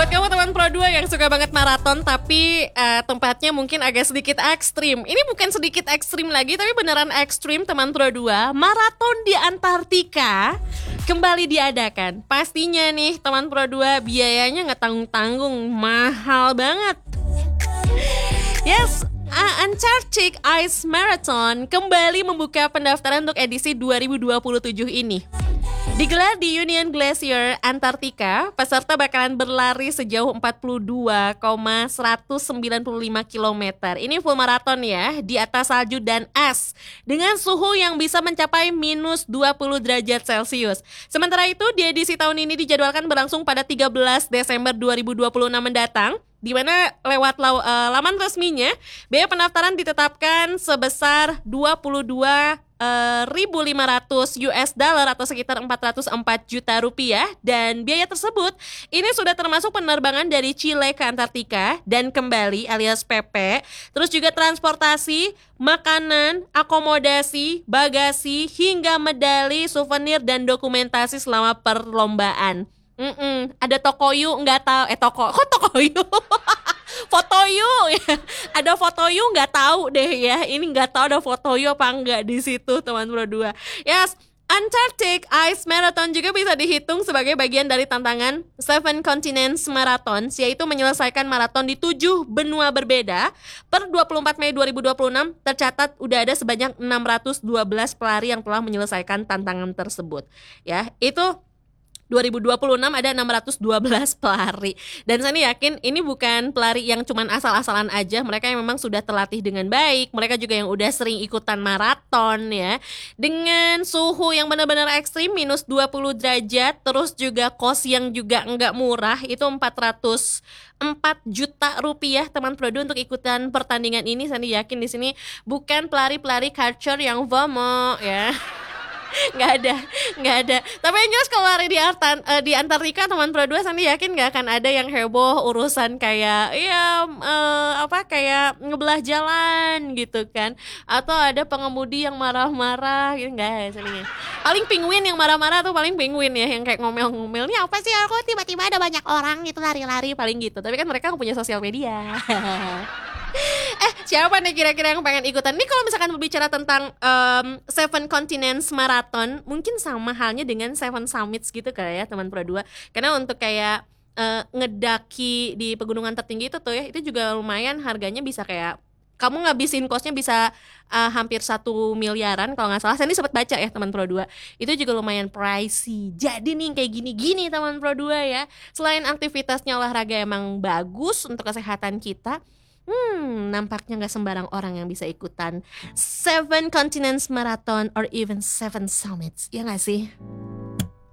Buat kamu teman Pro 2 yang suka banget maraton tapi tempatnya mungkin agak sedikit ekstrim. Ini bukan sedikit ekstrim lagi tapi beneran ekstrim teman Pro 2. Maraton di Antartika kembali diadakan. Pastinya nih teman Pro 2 biayanya nggak tanggung-tanggung, mahal banget. Yes, Antarctic Ice Marathon kembali membuka pendaftaran untuk edisi 2027 ini. Digelar di Union Glacier, Antartika, peserta bakalan berlari sejauh 42,195 km. Ini full maraton ya, di atas salju dan es, dengan suhu yang bisa mencapai minus 20 derajat Celcius. Sementara itu, di edisi tahun ini dijadwalkan berlangsung pada 13 Desember 2026 mendatang, di mana lewat laman resminya, biaya pendaftaran ditetapkan sebesar 22.500 US dollar atau sekitar 404 juta rupiah, dan biaya tersebut ini sudah termasuk penerbangan dari Chile ke Antartika dan kembali alias PP, terus juga transportasi, makanan, akomodasi, bagasi, hingga medali, souvenir, dan dokumentasi selama perlombaan. Ada Tokoyu nggak tahu kok Tokoyu Fotoyu ya. Ada Fotoyu nggak tahu deh ya. Ini nggak tahu ada Fotoyu apa enggak di situ teman Pro 2. Yes, Antarctic Ice Marathon juga bisa dihitung sebagai bagian dari tantangan Seven Continents Marathon, yaitu menyelesaikan maraton di 7 benua berbeda. Per 24 Mei 2026 tercatat udah ada sebanyak 612 pelari yang telah menyelesaikan tantangan tersebut. Ya, itu 2026 ada 612 pelari. Dan saya yakin ini bukan pelari yang cuman asal-asalan aja. Mereka yang memang sudah terlatih dengan baik. Mereka juga yang udah sering ikutan maraton ya. Dengan suhu yang benar-benar ekstrim, minus 20 derajat. Terus juga kos yang juga enggak murah. Itu 404 juta rupiah teman Pro 2 untuk ikutan pertandingan ini. Saya yakin di sini bukan pelari-pelari culture yang FOMO ya. Nggak ada. Tapi yang jelas kalau lari di Antartika teman Pro 2, Sandi yakin nggak akan ada yang heboh urusan kayak kayak ngebelah jalan gitu kan, atau ada pengemudi yang marah-marah gitu. Nggak, Sandi. Paling penguin yang marah-marah tuh, paling penguin ya yang kayak ngomel-ngomel, nih apa sih aku tiba-tiba ada banyak orang gitu lari-lari, paling gitu. Tapi kan mereka punya sosial media. Siapa nih kira-kira yang pengen ikutan? Nih kalau misalkan berbicara tentang Seven Continents Marathon, mungkin sama halnya dengan Seven Summits gitu kali ya teman Pro 2. Karena untuk kayak ngedaki di pegunungan tertinggi itu tuh ya, itu juga lumayan harganya, bisa kayak kamu ngabisin kosnya bisa hampir 1 miliaran kalau nggak salah. Saya ini sempat baca ya teman Pro 2. Itu juga lumayan pricey. Jadi nih kayak gini-gini teman Pro 2 ya. Selain aktivitasnya olahraga emang bagus untuk kesehatan kita, nampaknya gak sembarang orang yang bisa ikutan Seven Continents Marathon or even Seven Summits, ya gak sih?